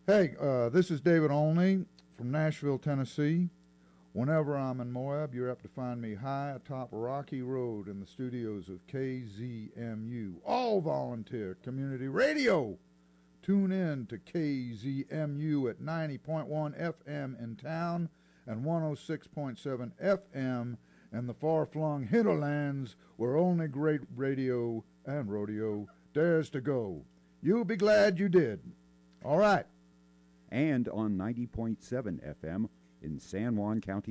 Hey, this is David Olney from Nashville, Tennessee. Whenever I'm in Moab, you're apt to find me high atop Rocky Road in the studios of KZMU, all volunteer community radio. Tune in to KZMU at 90.1 FM in town and 106.7 FM in the far-flung hinterlands where only great radio and rodeo dares to go. You'll be glad you did. All right. And on 90.7 FM in San Juan County,